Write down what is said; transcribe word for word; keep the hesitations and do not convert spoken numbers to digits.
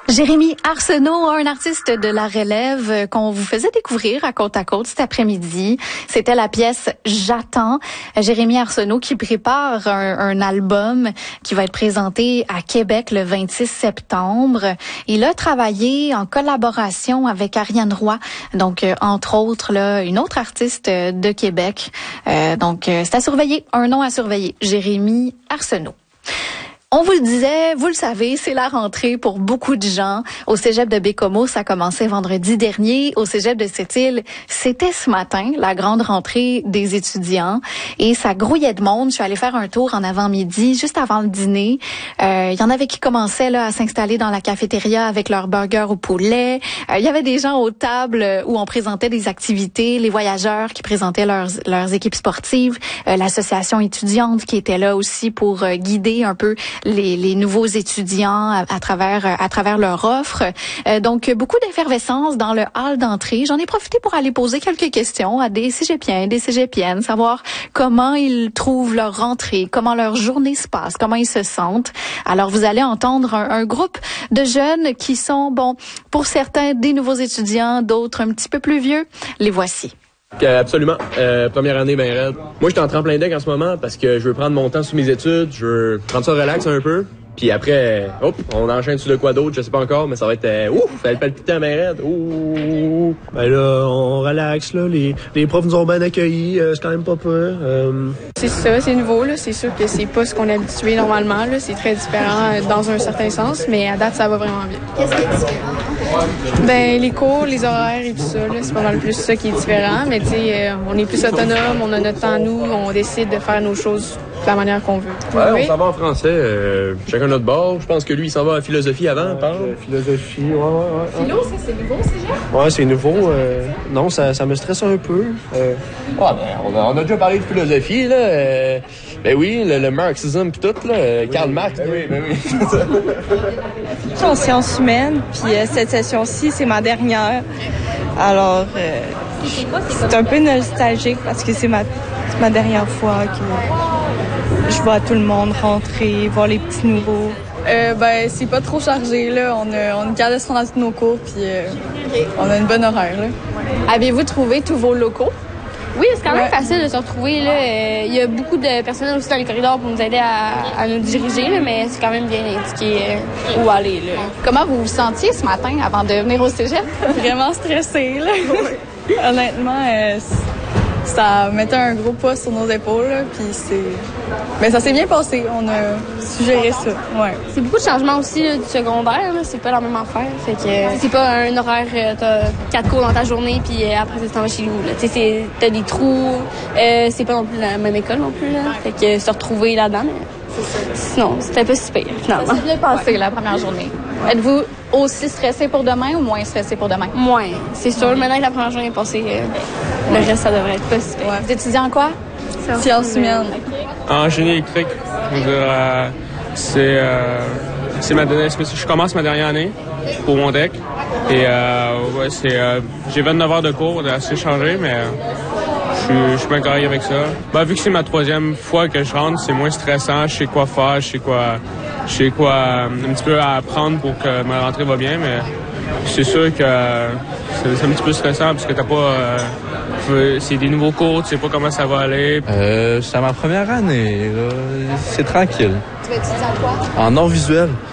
Jérémy Arsenault, un artiste de la relève qu'on vous faisait découvrir à Côte à Côte cet après-midi. C'était la pièce J'attends. Jérémy Arsenault qui prépare un, un album qui va être présenté à Québec le vingt-six septembre. Il a travaillé en collaboration avec Ariane Roy, donc euh, entre autres là, une autre artiste de Québec. Euh, donc euh, c'est à surveiller, un nom à surveiller, Jérémy Arsenault. On vous le disait, vous le savez, c'est la rentrée pour beaucoup de gens. Au cégep de Baie-Comeau, ça commençait vendredi dernier. Au cégep de Sept-Îles, c'était ce matin, la grande rentrée des étudiants. Et ça grouillait de monde. Je suis allée faire un tour en avant-midi, juste avant le dîner. Euh, il y en avait qui commençaient là à s'installer dans la cafétéria avec leur burger au poulet. Euh, il y avait des gens aux tables où on présentait des activités, les voyageurs qui présentaient leurs, leurs équipes sportives, euh, l'association étudiante qui était là aussi pour euh, guider un peu Les, les nouveaux étudiants à, à travers à travers leur offre. Euh, donc, beaucoup d'effervescence dans le hall d'entrée. J'en ai profité pour aller poser quelques questions à des cégepiens, des cégepiennes, savoir comment ils trouvent leur rentrée, comment leur journée se passe, comment ils se sentent. Alors, vous allez entendre un, un groupe de jeunes qui sont, bon, pour certains, des nouveaux étudiants, d'autres un petit peu plus vieux. Les voici. Euh, absolument. Euh, première année, ben raide. Moi, j'étais en tremplin deck en ce moment parce que je veux prendre mon temps sous mes études. Je veux prendre ça relax un peu. Puis après, hop, on enchaîne sur de quoi d'autre, je sais pas encore, mais ça va être euh, ouf, ça va être palpitant, ben raide. Ouh. Ben là, on relaxe, là. Les, les profs nous ont bien accueillis, euh, c'est quand même pas peur. Euh... C'est ça, c'est nouveau, là. C'est sûr que c'est pas ce qu'on est habitué normalement, là. C'est très différent euh, dans un certain sens, mais à date, ça va vraiment bien. Qu'est-ce qui est différent? Ben, les cours, les horaires et tout ça, là, c'est pas mal plus ça qui est différent. Mais tu sais, euh, on est plus autonome, on a notre temps, nous, on décide de faire nos choses de la manière qu'on veut. Ouais, oui. On s'en va en français, euh, chacun notre bord. Je pense que lui, il s'en va à philosophie avant, ouais, parle. Philosophie, ouais, ouais, ouais. Philo, ça, c'est nouveau, c'est genre? Ouais, c'est nouveau. Euh, non, ça, ça me stresse un peu. Euh... Ah, ben, on a, on a déjà parlé de philosophie, là. Euh, ben oui, le, le marxisme pis tout, là. Oui, Karl Marx, ben oui, ben oui. Je suis en sciences humaines, puis euh, cette session-ci, c'est ma dernière. Alors, euh, c'est un peu nostalgique parce que c'est ma, c'est ma dernière fois que je vois tout le monde rentrer, voir les petits nouveaux. Euh, ben, c'est pas trop chargé, là. On, a, on est capable de se rendre à tous nos cours, puis euh, okay. On a une bonne horaire, là. Avez-vous trouvé tous vos locaux? Oui, c'est quand même ouais. facile de se retrouver, là. Il y a beaucoup de personnel aussi dans les corridors pour nous aider à, à nous diriger, là, mais c'est quand même bien indiqué euh, où aller, là. Comment vous vous sentiez ce matin avant de venir au cégep? Vraiment stressée, là. Honnêtement, euh, ça mettait un gros poids sur nos épaules, là, puis c'est... Mais ça s'est bien passé, on a suggéré ça, ouais. C'est beaucoup de changements aussi là, du secondaire, là. C'est pas la même affaire, fait que euh, c'est pas un horaire, euh, t'as quatre cours dans ta journée, puis euh, après tu t'en vas chez vous, là. Tu sais, t'as des trous, euh, c'est pas non plus la même école non plus, là, fait que se retrouver là-dedans, mais sinon, c'était un peu si pire, finalement. Ça s'est bien passé, ouais. La première journée. Ouais. Êtes-vous aussi stressé pour demain ou moins stressé pour demain? Moins, c'est sûr. Ouais. Maintenant que la première journée est passée, euh, le reste, ça devrait être pas si pire. Ouais. Vous étudiez en quoi? Sciences humaines. En génie électrique. Je veux dire, euh, c'est, euh, c'est ma dernière, je commence ma dernière année pour mon deck. Et euh, ouais, c'est, euh, j'ai vingt-neuf heures de cours, assez chargé, mais euh, je suis, je suis bien correct avec ça. Ben, vu que c'est ma troisième fois que je rentre, c'est moins stressant. Je sais quoi faire, je sais quoi, je sais quoi euh, un petit peu à apprendre pour que ma rentrée va bien, mais c'est sûr que euh, c'est, c'est un petit peu stressant parce que t'as pas... Euh, c'est des nouveaux cours, tu sais pas comment ça va aller. Euh, c'est à ma première année, là. C'est tranquille. Tu vas étudier en quoi? En art visuel.